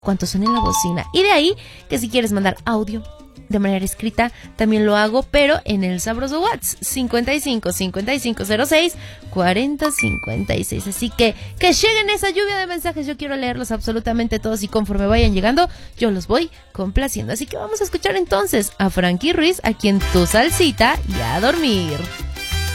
cuánto suena en la bocina. Y de ahí que si quieres mandar audio de manera escrita, también lo hago, pero en el sabroso WhatsApp 55 5506 40 56. Así que lleguen esa lluvia de mensajes, yo quiero leerlos absolutamente todos y conforme vayan llegando, yo los voy complaciendo. Así que vamos a escuchar entonces a Frankie Ruiz, aquí en Tu Salsita y a dormir.